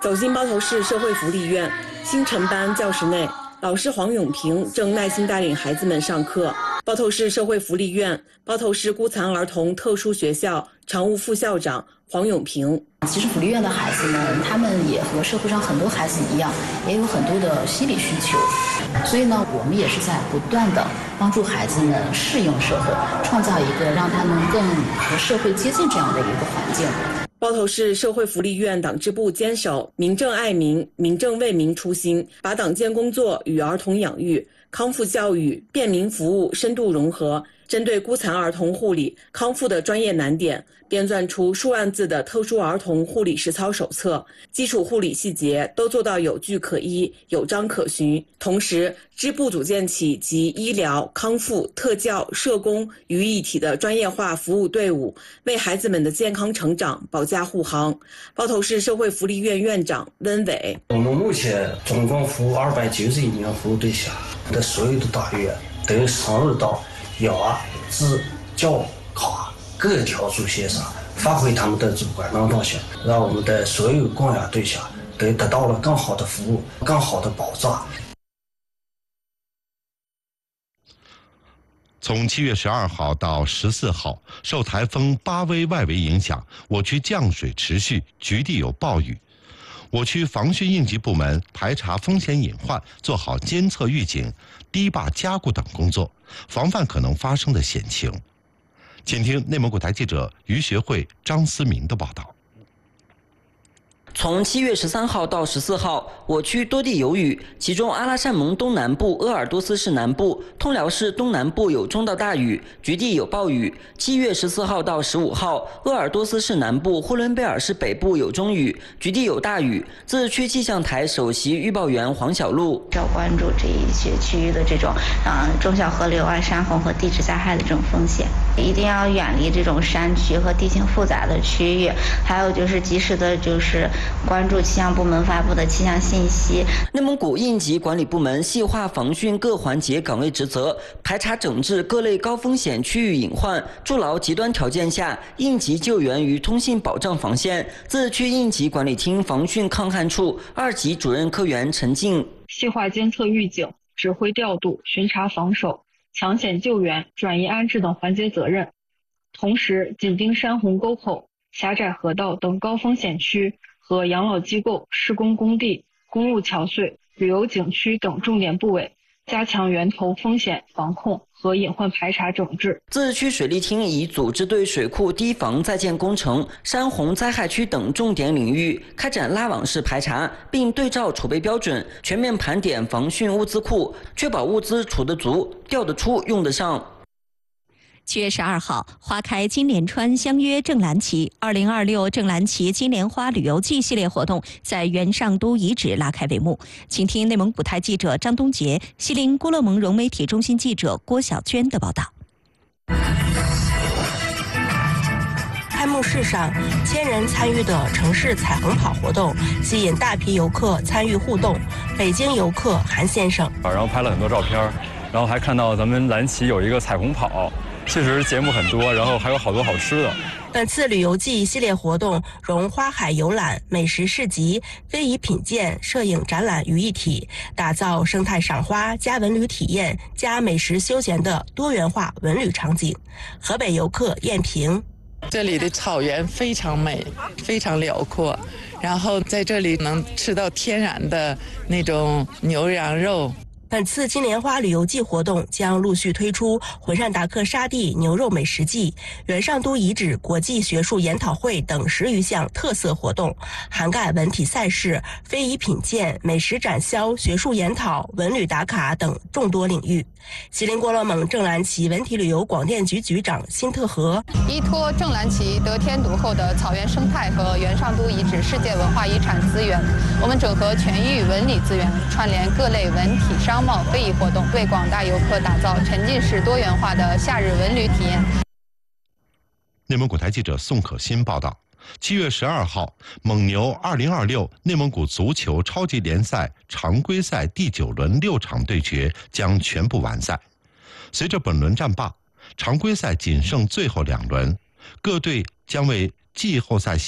走进包头市社会福利院新城班教室内，老师黄永平正耐心带领孩子们上课。包头市社会福利院包头市孤残儿童特殊学校常务副校长黄永平： 其实福利院的孩子们，他们也和社会上很多孩子一样，也有很多的心理需求。所以呢，我们也是在不断的帮助孩子们适应社会，创造一个让他们更和社会接近这样的一个环境。 包头市社会福利院党支部坚守民政爱民、民政为民初心，把党建工作与儿童养育、康复教育、便民服务深度融合，针对孤残儿童护理康复的专业难点，编撰出数万字的特殊儿童护理实操手册，基础护理细节都做到有据可依、有章可循。同时，支部组建起集医疗、康复、特教、社工于一体的专业化服务队伍，为孩子们的健康成长保驾护航。包头市社会福利院院长温伟： 我们目前总共服务291名服务对象，的所有的单元都深入到雅、智、教、卡各条主线上，发挥他们的主观能动性，让我们的所有供养对象都得到了更好的服务、更好的保障。 从7月12号到14号，受台风巴威外围影响，我区降水持续，局地有暴雨。我区防汛应急部门排查风险隐患，做好监测预警、堤坝加固等工作，防范可能发生的险情。请听内蒙古台记者于学会、张思明的报道。 从7月13号到14号，我区多地有雨，其中阿拉善盟东南部、鄂尔多斯市南部、通辽市东南部有中到大雨，局地有暴雨。7月14号到15号，鄂尔多斯市南部、呼伦贝尔市北部有中雨，局地有大雨。自治区气象台首席预报员黄小璐： 要关注这一些区域的这种中小河流啊、山洪和地质灾害的这种风险，一定要远离这种山区和地形复杂的区域，还有就是及时的关注气象部门发布的气象信息。 内蒙古应急管理部门细化防汛各环节岗位职责，排查整治各类高风险区域隐患，筑牢极端条件下应急救援与通信保障防线。自治区应急管理厅防汛抗旱处2级主任科员陈静： 细化监测预警、指挥调度、巡查防守、抢险救援、转移安置等环节责任，同时紧盯山洪沟口、狭窄河道等高风险区和养老机构、施工工地、公路桥隧、旅游景区等重点部位，加强源头风险防控和隐患排查整治。 自治区水利厅已组织对水库堤防在建工程、山洪灾害区等重点领域开展拉网式排查，并对照储备标准，全面盘点防汛物资库，确保物资储得足、调得出、用得上。 7月12号，花开金莲川相约正蓝旗2026正蓝旗金莲花旅游季系列活动在元上都遗址拉开帷幕。请听内蒙古台记者张东杰、锡林郭勒盟融媒体中心记者郭小娟的报道。 开幕式上，1000人参与的城市彩虹跑活动吸引大批游客参与互动。北京游客韩先生， 然后拍了很多照片，然后还看到咱们蓝旗有一个彩虹跑。确实节目很多，然后还有好多好吃的。 本次旅游季系列活动融花海游览、美食市集、非遗品鉴、摄影展览于一体，打造生态赏花加文旅体验加美食休闲的多元化文旅场景。河北游客燕平， 这里的草原非常美，非常辽阔，然后在这里能吃到天然的那种牛羊肉。 本次金莲花旅游季活动将陆续推出浑善达克沙地牛肉美食季、元上都遗址国际学术研讨会等10余项特色活动，涵盖文体赛事、非遗品鉴、美食展销、学术研讨、文旅打卡等众多领域。锡林郭勒盟正蓝旗文体旅游广电局局长辛特和： 依托正蓝旗得天独厚的草原生态和元上都遗址世界文化遗产资源，我们整合全域文旅资源，串联各类文体商贸非遗活动，为广大游客打造沉浸式多元化的夏日文旅体验。 内蒙古台记者宋可欣报道。7月12号，蒙牛2026内蒙古足球超级联赛常规赛第9轮6场对决将全部完赛。随着本轮战罢，常规赛仅剩最后2轮，各队将为季后赛